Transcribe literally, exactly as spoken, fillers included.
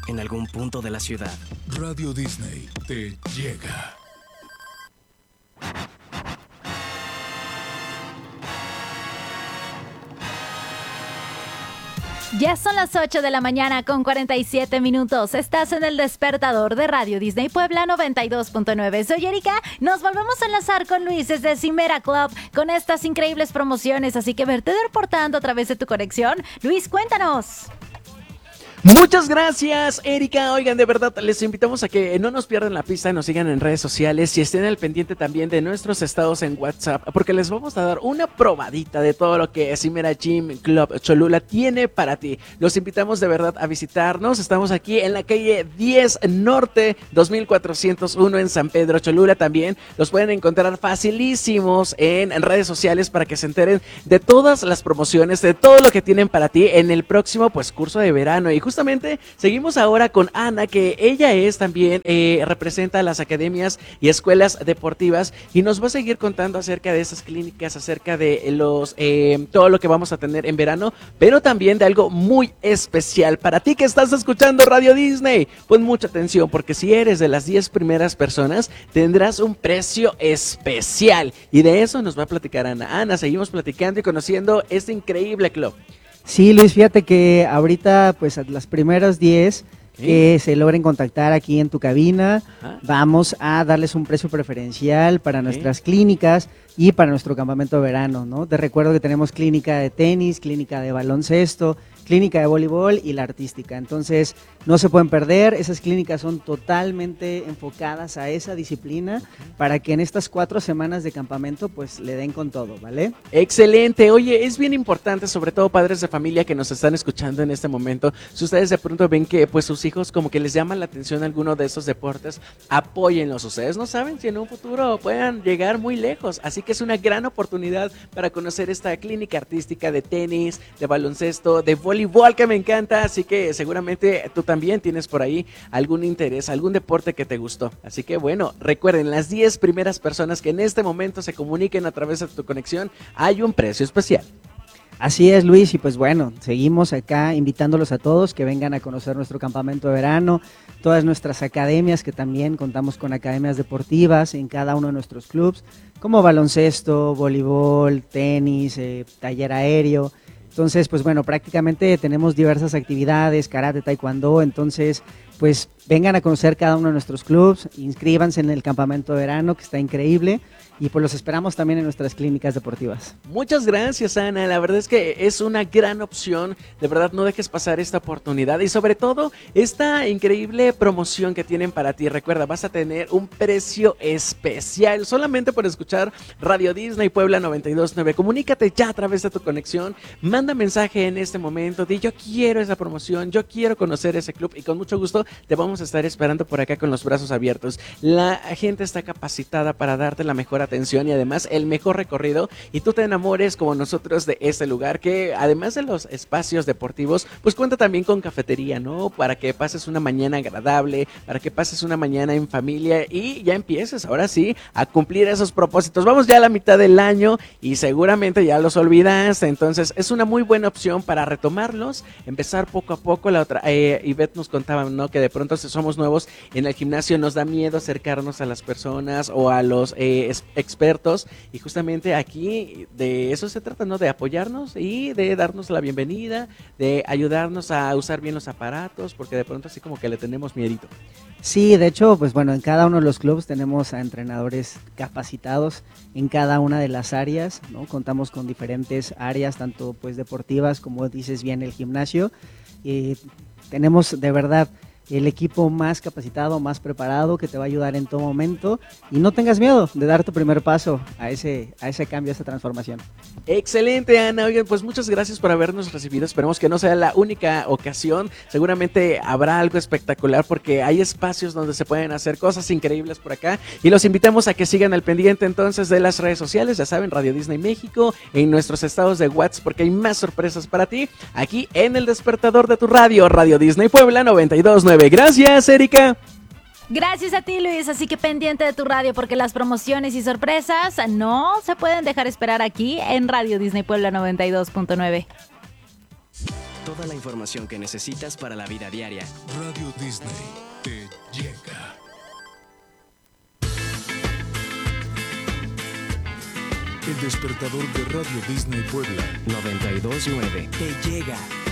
en algún punto de la ciudad. Radio Disney te llega. Ya son las ocho de la mañana con cuarenta y siete minutos. Estás en el despertador de Radio Disney Puebla noventa y dos punto nueve. Soy Erika. Nos volvemos a enlazar con Luis desde Cimera Club con estas increíbles promociones. Así que verte reportando a través de tu conexión. Luis, cuéntanos. Muchas gracias, Erika. Oigan, de verdad, les invitamos a que no nos pierdan la pista, nos sigan en redes sociales y estén al pendiente también de nuestros estados en WhatsApp, porque les vamos a dar una probadita de todo lo que Cimera Gym Club Cholula tiene para ti. Los invitamos de verdad a visitarnos. Estamos aquí en la calle diez Norte, dos mil cuatrocientos uno en San Pedro Cholula. También los pueden encontrar facilísimos en, en redes sociales para que se enteren de todas las promociones, de todo lo que tienen para ti en el próximo pues curso de verano. Y justamente seguimos ahora con Ana, que ella es también, eh, representa las academias y escuelas deportivas y nos va a seguir contando acerca de esas clínicas, acerca de los eh, todo lo que vamos a tener en verano, pero también de algo muy especial para ti que estás escuchando Radio Disney. Pon mucha atención, porque si eres de las diez primeras personas tendrás un precio especial y de eso nos va a platicar Ana. Ana, seguimos platicando y conociendo este increíble club. Sí, Luis, fíjate que ahorita, pues, a las primeras diez que se logren contactar aquí en tu cabina, Ajá. vamos a darles un precio preferencial para nuestras clínicas y para nuestro campamento de verano, ¿no? Te recuerdo que tenemos clínica de tenis, clínica de baloncesto, clínica de voleibol y la artística. Entonces, no se pueden perder. Esas clínicas son totalmente enfocadas a esa disciplina para que en estas cuatro semanas de campamento, pues, le den con todo, ¿vale? Excelente. Oye, es bien importante, sobre todo padres de familia que nos están escuchando en este momento, si ustedes de pronto ven que pues sus hijos como que les llama la atención alguno de esos deportes, apóyenlos. Ustedes no saben si en un futuro puedan llegar muy lejos, así que es una gran oportunidad para conocer esta clínica artística de tenis, de baloncesto, de voleibol, que me encanta, así que seguramente tú también tienes por ahí algún interés, algún deporte que te gustó. Así que bueno, recuerden, las diez primeras personas que en este momento se comuniquen a través de tu conexión, hay un precio especial. Así es, Luis, y pues bueno, seguimos acá invitándolos a todos que vengan a conocer nuestro campamento de verano, todas nuestras academias, que también contamos con academias deportivas en cada uno de nuestros clubs, como baloncesto, voleibol, tenis, eh, taller aéreo. Entonces, pues bueno, prácticamente tenemos diversas actividades, karate, taekwondo, entonces, pues vengan a conocer cada uno de nuestros clubs, inscríbanse en el campamento de verano, que está increíble, y pues los esperamos también en nuestras clínicas deportivas. Muchas gracias, Ana, la verdad es que es una gran opción, de verdad no dejes pasar esta oportunidad y sobre todo esta increíble promoción que tienen para ti. Recuerda, vas a tener un precio especial solamente por escuchar Radio Disney Puebla noventa y dos punto nueve. Comunícate ya a través de tu conexión, manda mensaje en este momento, di yo quiero esa promoción, yo quiero conocer ese club y con mucho gusto te vamos a estar esperando por acá con los brazos abiertos. La gente está capacitada para darte la mejor atención y además el mejor recorrido y tú te enamores como nosotros de este lugar, que además de los espacios deportivos pues cuenta también con cafetería, ¿no? Para que pases una mañana agradable, para que pases una mañana en familia y ya empieces ahora sí a cumplir esos propósitos. Vamos ya a la mitad del año y seguramente ya los olvidaste, entonces es una muy buena opción para retomarlos, empezar poco a poco. La otra, eh, Ivette nos contaba, ¿no? Que de pronto si somos nuevos en el gimnasio nos da miedo acercarnos a las personas o a los eh, expertos y justamente aquí de eso se trata, ¿no? De apoyarnos y de darnos la bienvenida, de ayudarnos a usar bien los aparatos, porque de pronto así como que le tenemos miedito. Sí, de hecho, pues bueno, en cada uno de los clubes tenemos a entrenadores capacitados en cada una de las áreas, ¿no? Contamos con diferentes áreas, tanto pues deportivas como dices bien el gimnasio, y tenemos de verdad el equipo más capacitado, más preparado, que te va a ayudar en todo momento y no tengas miedo de dar tu primer paso a ese, a ese cambio, a esa transformación. Excelente, Ana. Oigan, pues muchas gracias por habernos recibido. Esperemos que no sea la única ocasión. Seguramente habrá algo espectacular porque hay espacios donde se pueden hacer cosas increíbles por acá y los invitamos a que sigan al pendiente entonces de las redes sociales, ya saben, Radio Disney México, en nuestros estados de WhatsApp, porque hay más sorpresas para ti aquí en el despertador de tu radio, Radio Disney Puebla noventa y dos punto nueve. Gracias, Erika. Gracias a ti, Luis, así que pendiente de tu radio porque las promociones y sorpresas no se pueden dejar esperar aquí en Radio Disney Puebla noventa y dos punto nueve. toda la información que necesitas para la vida diaria. Radio Disney te llega. El despertador de Radio Disney Puebla. noventa y dos nueve. Te llega.